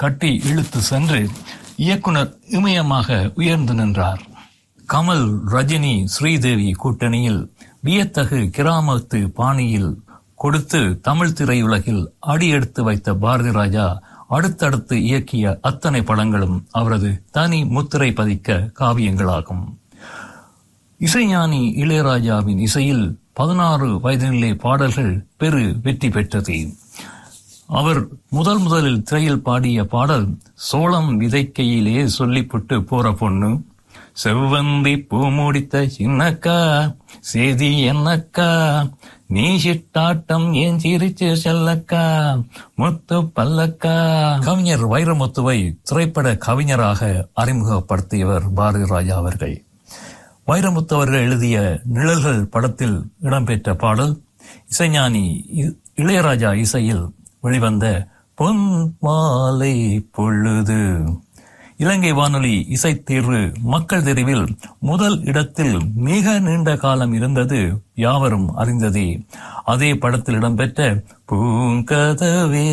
கட்டி இழுத்து சென்று இயக்குனர் இமயமாக உயர்ந்து நின்றார். கமல், ரஜினி, ஸ்ரீதேவி கூட்டணியில் வியத்தகு கிராமத்து பாணியில் கொடுத்து தமிழ் திரையுலகில் அடியெடுத்து வைத்த பாரதி ராஜா அடுத்தடுத்து இயக்கிய அத்தனை படங்களும் அவரது தனி முத்திரை பதிக்க காவியங்களாகும். இசைஞானி இளையராஜாவின் இசையில் 16 வயதினிலே பாடல்கள் பெரு வெற்றி பெற்றது. அவர் முதலில் திரையில் பாடிய பாடல் சோளம் விதைக்கையிலே சொல்லிப்புட்டு போற பொண்ணு, செவ்வந்தி பூ முடித்த சின்னக்கா சேதி என்னக்கா, நீ சிட்டாட்டம் ஏன் சிரிச்சு செல்லக்கா, முத்து பல்லக்கா. கவிஞர் வைரமுத்துவை திரைப்பட கவிஞராக அறிமுகப்படுத்தியவர் பாரதி ராஜா அவர்கள். வைரமுத்து அவர்கள் எழுதிய நிழல்கள் படத்தில் இடம்பெற்ற பாடல் இசைஞானி இளையராஜா இசையில் வெளிவந்த பொன் மாலை பொழுது. இலங்கை வானொலி இசைத்தேர்வு மக்கள் தெரிவில் முதல் இடத்தில் மிக நீண்ட காலம் இருந்தது யாவரும் அறிந்ததே. அதே படத்தில் இடம்பெற்ற பூங்கதவே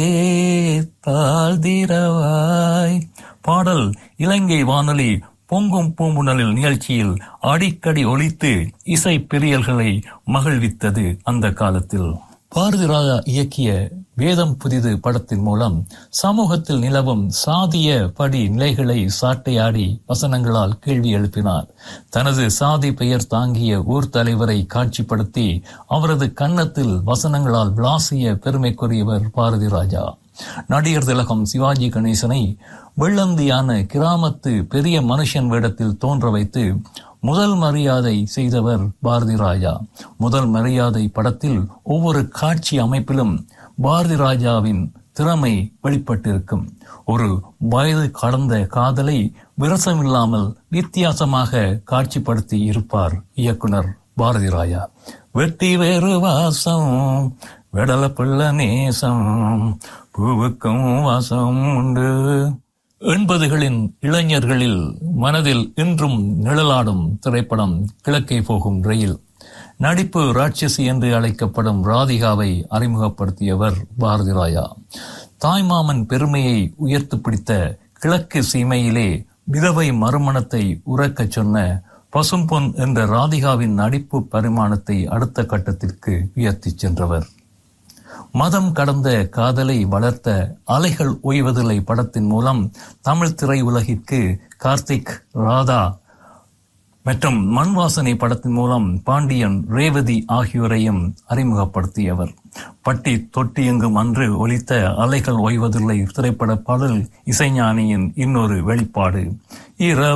தாழ்திரவாய் பாடல் இலங்கை வானொலி பொங்கும் பூம்புணலில் நிகழ்ச்சியில் அடிக்கடி ஒலித்து இசை பிரியல்களை மகிழ்வித்தது. அந்த காலத்தில் பாரதி ராஜா இயக்கிய வேதம் புதிது படத்தின் மூலம் சமூகத்தில் நிலவும் சாதிய படி நிலைகளை சாட்டையாடி வசனங்களால் கேள்வி எழுப்பினார். தனது சாதி பெயர் தாங்கிய ஊர் தலைவரை காட்சிப்படுத்தி அவரது கன்னத்தில் வசனங்களால் விளாசிய பெருமைக்குரியவர் பாரதி ராஜா. நடிகர் திலகம் சிவாஜி கணேசனை வெள்ளந்தியான கிராமத்து பெரிய மனுஷன் வேடத்தில் தோன்ற வைத்து முதல் மரியாதை செய்தவர் பாரதி ராஜா. முதல் மரியாதை படத்தில் ஒவ்வொரு காட்சி அமைப்பிலும் பாரதி ராஜாவின் திறமை வெளிப்பட்டிருக்கும். ஒரு வயது கடந்த காதலை விரசமில்லாமல் வித்தியாசமாக காட்சிப்படுத்தி இருப்பார் இயக்குனர் பாரதி ராஜா. வெட்டி வேறு வாசம் வெடல பிள்ள நேசம் பூவுக்கும் வாசம் உண்டு. 80களின் இளைஞர்களில் மனதில் இன்றும் நிழலாடும் திரைப்படம் கிழக்கே போகும் ரயில். நடிப்பு ராட்சசி என்று அழைக்கப்படும் ராதிகாவை அறிமுகப்படுத்தியவர் பாரதி ராஜா. தாய்மாமன் பெருமையை உயர்த்து பிடித்த கிழக்கு சீமையிலே விதவை மறுமணத்தை உறக்கச் சொன்ன பசும்பொன் என்ற ராதிகாவின் நடிப்பு பரிமாணத்தை அடுத்த கட்டத்திற்கு உயர்த்தி சென்றவர். மதம் கடந்த காதலை வளர்த்த அலைகள் ஓய்வதில்லை படத்தின் மூலம் தமிழ் திரையுலகிற்கு கார்த்திக், ராதா மற்றும் மண் வாசனை படத்தின் மூலம் பாண்டியன், ரேவதி ஆகியோரையும் அறிமுகப்படுத்தியவர். பட்டி தொட்டி எங்கும் அன்று ஒலித்த அலைகள் ஓய்வதில்லை திரைப்பட பாடல் இசைஞானியின் இன்னொரு வெளிப்பாடு.